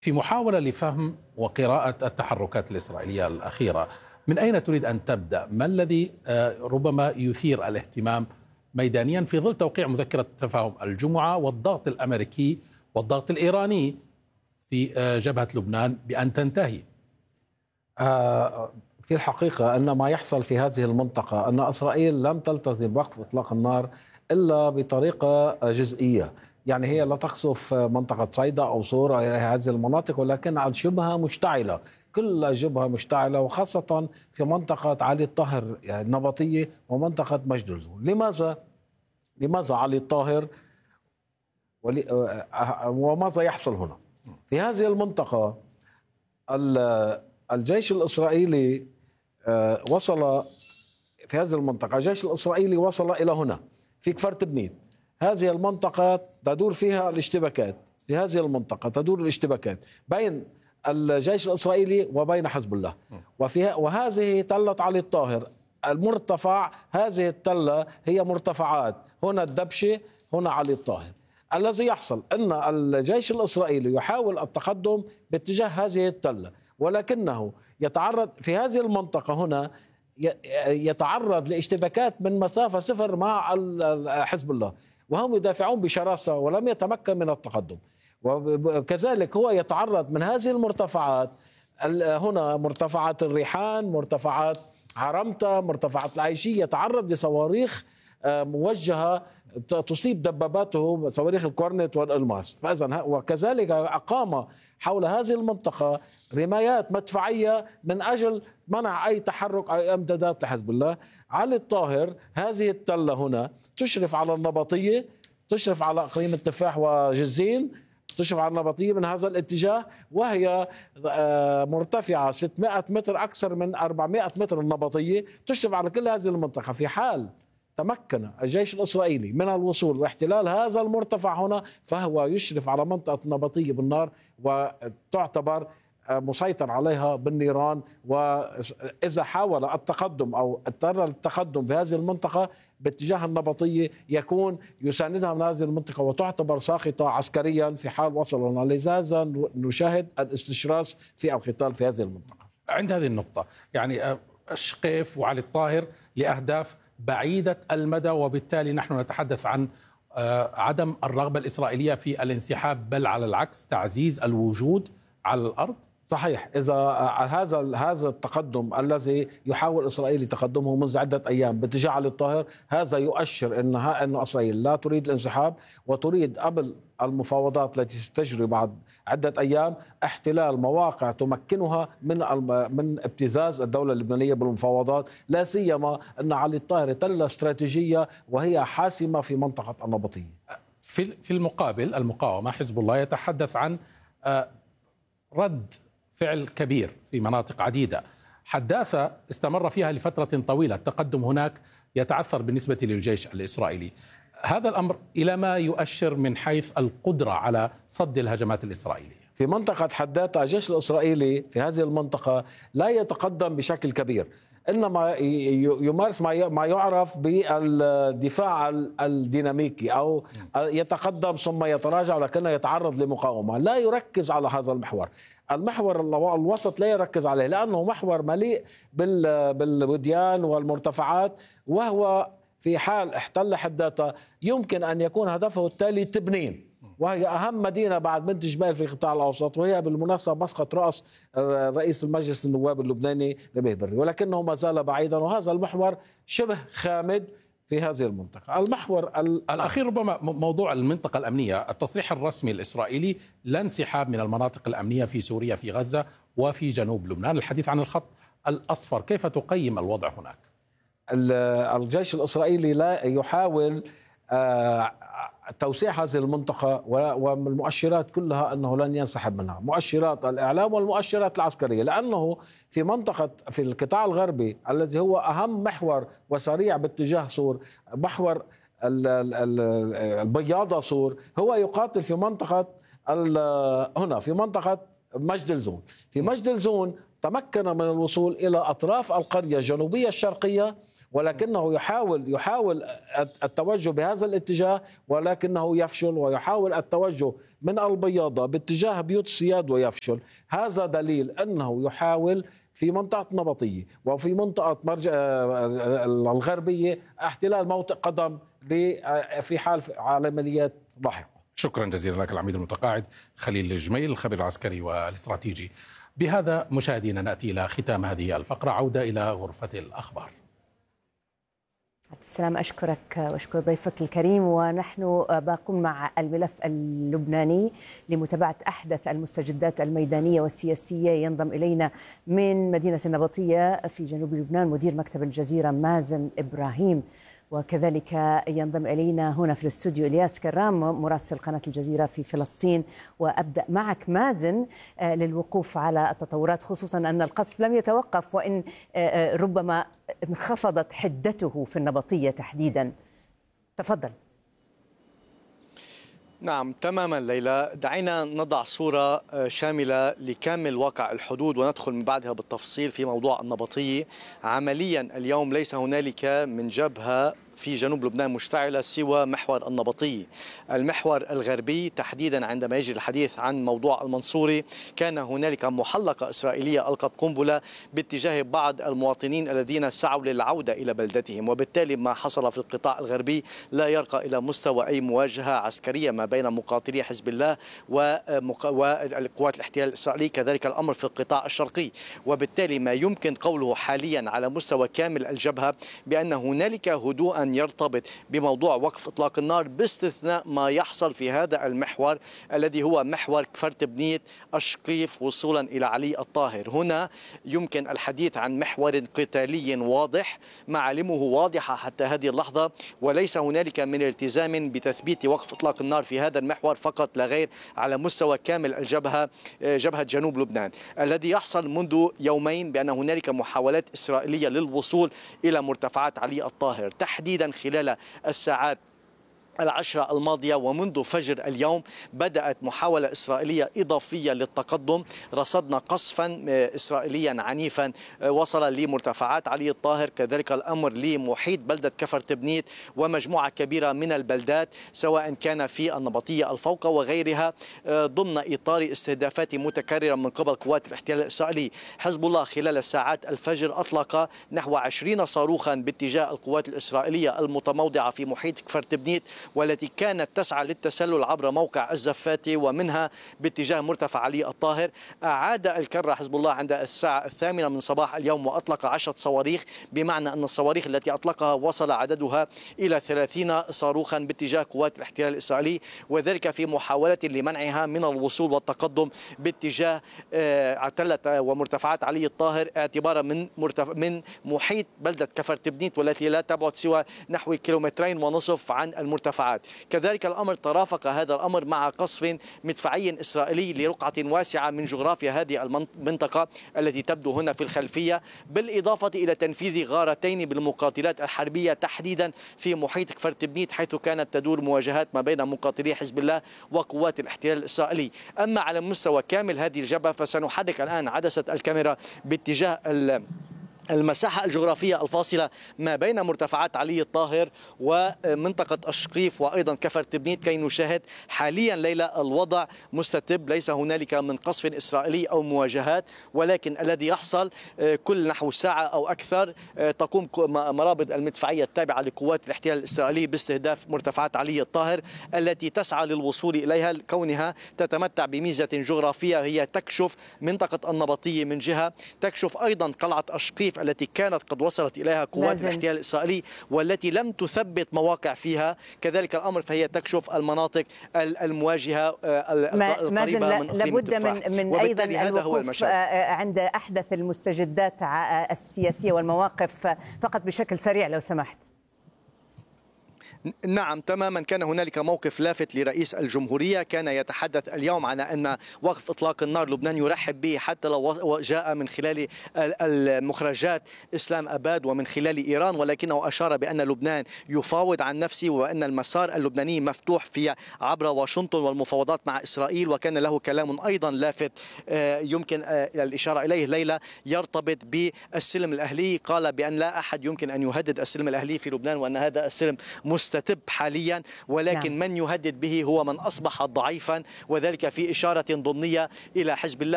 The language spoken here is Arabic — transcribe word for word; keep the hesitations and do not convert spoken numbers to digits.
في محاولة لفهم وقراءة التحركات الإسرائيلية الأخيرة، من أين تريد أن تبدأ؟ ما الذي ربما يثير الاهتمام ميدانيا في ظل توقيع مذكرة تفاهم الجمعة والضغط الأمريكي والضغط الإيراني في جبهة لبنان بأن تنتهي؟ في الحقيقة أن ما يحصل في هذه المنطقة أن إسرائيل لم تلتزم بوقف إطلاق النار إلا بطريقة جزئية، يعني هي لا تقصف منطقة صيدا أو صورة إلى هذه المناطق، ولكن شبهها مشتعلة، كل جبهة مشتعلة، وخاصة في منطقة علي الطاهر النبطية ومنطقة مجد الزون. لماذا لماذا علي الطاهر وماذا يحصل هنا؟ في هذه المنطقة الجيش الإسرائيلي وصل في هذه المنطقة الجيش الإسرائيلي وصل إلى هنا في كفر تبنيت. هذه المنطقة تدور فيها الاشتباكات، في هذه المنطقة تدور الاشتباكات بين الجيش الإسرائيلي وبين حزب الله، وفيها وهذه تلة علي الطاهر المرتفع، هذه التلة هي مرتفعات، هنا الدبشة، هنا علي الطاهر. الذي يحصل أن الجيش الإسرائيلي يحاول التقدم باتجاه هذه التلة، ولكنه يتعرض في هذه المنطقة هنا يتعرض لاشتباكات من مسافة صفر مع حزب الله، وهم يدافعون بشراسة ولم يتمكن من التقدم. وكذلك هو يتعرض من هذه المرتفعات، هنا مرتفعات الريحان، مرتفعات عرمتة، مرتفعات العيشية، يتعرض لصواريخ موجهة تصيب دباباته، صواريخ الكورنت والألماس. فإذن وكذلك أقام حول هذه المنطقة رمايات مدفعية من أجل منع أي تحرك أو إمدادات لحزب الله. علي الطاهر هذه التلة هنا تشرف على النبطية، تشرف على إقليم التفاح وجزين، تشرف على النبطية من هذا الاتجاه، وهي مرتفعة ستمائة متر، أكثر من أربعمائة متر النبطية، تشرف على كل هذه المنطقة. في حال تمكن الجيش الإسرائيلي من الوصول واحتلال هذا المرتفع هنا، فهو يشرف على منطقة النبطية بالنار وتعتبر مسيطر عليها بالنيران. وإذا حاول التقدم أو اضطر للتقدم بهذه المنطقة باتجاه النبطية يكون يساندها من هذه المنطقة وتعتبر ساقطة عسكريا في حال وصلوا. لذا نشاهد الاستشراس في القتال في هذه المنطقة. عند هذه النقطة يعني الشقيف وعلي الطاهر لأهداف بعيدة المدى، وبالتالي نحن نتحدث عن عدم الرغبة الإسرائيلية في الانسحاب، بل على العكس تعزيز الوجود على الأرض. صحيح. إذا هذا هذا التقدم الذي يحاول إسرائيل تقدمه منذ عدة أيام باتجاه علي الطاهر، هذا يؤشر أنها أن إسرائيل لا تريد الانسحاب، وتريد قبل المفاوضات التي ستجري بعد عدة أيام احتلال مواقع تمكنها من من ابتزاز الدولة اللبنانية بالمفاوضات، لا سيما أن علي الطاهر تلة استراتيجية وهي حاسمة في منطقة النبطية. في في المقابل المقاومة حزب الله يتحدث عن رد فعل كبير في مناطق عديدة، حداثة استمر فيها لفترة طويلة. التقدم هناك يتعثر بالنسبة للجيش الإسرائيلي. هذا الأمر إلى ما يؤشر من حيث القدرة على صد الهجمات الإسرائيلية؟ في منطقة حداثة الجيش الإسرائيلي في هذه المنطقة لا يتقدم بشكل كبير، إنما يمارس ما يعرف بالدفاع الديناميكي، أو يتقدم ثم يتراجع ولكنه يتعرض لمقاومة. لا يركز على هذا المحور، المحور الوسط لا يركز عليه، لأنه محور مليء بالوديان والمرتفعات، وهو في حال احتل حداثة يمكن أن يكون هدفه التالي تبنين، وهي أهم مدينة بعد منتج جبال في القطاع الأوسط، وهي بالمناسبة مسقط رأس رئيس المجلس النواب اللبناني نبيه بري، ولكنه ما زال بعيدا، وهذا المحور شبه خامد في هذه المنطقة. المحور الأخير ربما موضوع المنطقة الأمنية، التصريح الرسمي الإسرائيلي لا انسحاب من المناطق الأمنية في سوريا، في غزة وفي جنوب لبنان، الحديث عن الخط الأصفر، كيف تقيم الوضع هناك؟ الجيش الإسرائيلي لا يحاول توسيع هذه المنطقة، والمؤشرات كلها أنه لن ينسحب منها، مؤشرات الإعلام والمؤشرات العسكرية، لأنه في منطقة في القطاع الغربي الذي هو أهم محور وسريع باتجاه سور، محور البياضة سور، هو يقاتل في منطقة هنا في منطقة مجد الزون. في مجد الزون تمكن من الوصول إلى أطراف القرية الجنوبية الشرقية ولكنه يحاول يحاول التوجه بهذا الاتجاه، ولكنه يفشل، ويحاول التوجه من البياضة باتجاه بيوت السياد ويفشل. هذا دليل أنه يحاول في منطقة نبطية وفي منطقة مرج... الغربية احتلال موطئ قدم في حال عمليات لاحقة. شكرا جزيلا لك العميد المتقاعد خليل الجميل الخبير العسكري والاستراتيجي. بهذا مشاهدينا نأتي إلى ختام هذه الفقرة، عودة إلى غرفة الأخبار. عبد السلام أشكرك وأشكر ضيفك الكريم، ونحن باقون مع الملف اللبناني لمتابعة أحدث المستجدات الميدانية والسياسية. ينضم إلينا من مدينة النبطية في جنوب لبنان مدير مكتب الجزيرة مازن إبراهيم، وكذلك ينضم إلينا هنا في الاستوديو إلياس كرام مراسل قناة الجزيرة في فلسطين. وأبدأ معك مازن للوقوف على التطورات، خصوصا أن القصف لم يتوقف وإن ربما انخفضت حدته في النبطية تحديدا. تفضل. نعم تماما ليلى، دعينا نضع صورة شاملة لكامل واقع الحدود وندخل من بعدها بالتفصيل في موضوع النبطية. عمليا اليوم ليس هنالك من جبهة في جنوب لبنان مشتعلة سوى محور النبطية. المحور الغربي تحديدا عندما يجري الحديث عن موضوع المنصوري كان هنالك محلقة إسرائيلية ألقت قنبلة باتجاه بعض المواطنين الذين سعوا للعودة إلى بلدتهم، وبالتالي ما حصل في القطاع الغربي لا يرقى إلى مستوى أي مواجهة عسكرية ما بين مقاتلي حزب الله وقوات الاحتلال الإسرائيلي. كذلك الأمر في القطاع الشرقي، وبالتالي ما يمكن قوله حاليا على مستوى كامل الجبهة بأن هنالك هدوءا يرتبط بموضوع وقف إطلاق النار، باستثناء ما يحصل في هذا المحور الذي هو محور كفرت بنيت أشقيف وصولا إلى علي الطاهر. هنا يمكن الحديث عن محور قتالي واضح، معالمه واضحة حتى هذه اللحظة، وليس هنالك من التزام بتثبيت وقف إطلاق النار في هذا المحور فقط لا غير على مستوى كامل الجبهة، جبهة جنوب لبنان. الذي يحصل منذ يومين بأن هنالك محاولات إسرائيلية للوصول إلى مرتفعات علي الطاهر تحديدا خلال الساعات العشرة الماضية، ومنذ فجر اليوم بدأت محاولة إسرائيلية إضافية للتقدم. رصدنا قصفا إسرائيليا عنيفا وصل لمرتفعات علي الطاهر، كذلك الأمر لمحيط بلدة كفر تبنيت ومجموعة كبيرة من البلدات سواء كان في النبطية الفوقة وغيرها، ضمن إطار استهدافات متكررة من قبل قوات الاحتلال الإسرائيلي. حزب الله خلال ساعات الفجر أطلق نحو عشرين صاروخا باتجاه القوات الإسرائيلية المتموضعة في محيط كفر تبنيت، والتي كانت تسعى للتسلل عبر موقع الزفاتي ومنها باتجاه مرتفع علي الطاهر. أعاد الكرة حزب الله عند الساعة الثامنة من صباح اليوم وأطلق عشرة صواريخ، بمعنى أن الصواريخ التي أطلقها وصل عددها إلى ثلاثين صاروخا باتجاه قوات الاحتلال الإسرائيلي، وذلك في محاولة لمنعها من الوصول والتقدم باتجاه عتلة ومرتفعات علي الطاهر، اعتبارا من من محيط بلدة كفر تبنيت والتي لا تبعد سوى نحو كيلومترين ونصف عن المرتفعات. كذلك الأمر ترافق هذا الأمر مع قصف مدفعي إسرائيلي لرقعة واسعة من جغرافيا هذه المنطقة التي تبدو هنا في الخلفية، بالإضافة إلى تنفيذ غارتين بالمقاتلات الحربية تحديدا في محيط كفر تبنيت، حيث كانت تدور مواجهات ما بين مقاتلي حزب الله وقوات الاحتلال الإسرائيلي. أما على مستوى كامل هذه الجبهة فسنحرك الآن عدسة الكاميرا باتجاه المساحة الجغرافية الفاصلة ما بين مرتفعات علي الطاهر ومنطقة أشقيف وأيضا كفر تبنيت كي نشاهد حاليا ليلى الوضع مستتب، ليس هنالك من قصف إسرائيلي أو مواجهات، ولكن الذي يحصل كل نحو ساعة أو أكثر تقوم مرابط المدفعية التابعة لقوات الاحتلال الإسرائيلي باستهداف مرتفعات علي الطاهر التي تسعى للوصول إليها، كونها تتمتع بميزة جغرافية هي تكشف منطقة النبطية من جهة، تكشف أيضا قلعة أشقيف التي كانت قد وصلت إليها قوات الاحتلال الإسرائيلي والتي لم تثبت مواقع فيها، كذلك الأمر فهي تكشف المناطق المواجهة القريبة من لابد من من أيضا الوقوف عند أحدث المستجدات السياسية والمواقف فقط بشكل سريع لو سمحت. نعم تماما، كان هنالك موقف لافت لرئيس الجمهورية، كان يتحدث اليوم عن أن وقف إطلاق النار لبنان يرحب به حتى لو جاء من خلال المخرجات إسلام أباد ومن خلال إيران، ولكنه أشار بأن لبنان يفاوض عن نفسه وأن المسار اللبناني مفتوح في عبر واشنطن والمفاوضات مع إسرائيل. وكان له كلام أيضا لافت يمكن الإشارة إليه ليلى يرتبط بالسلم الأهلي، قال بأن لا أحد يمكن أن يهدد السلم الأهلي في لبنان وأن هذا السلم مستتب حاليا، ولكن نعم. من يهدد به هو من أصبح ضعيفا، وذلك في إشارة ضمنية إلى حزب الله.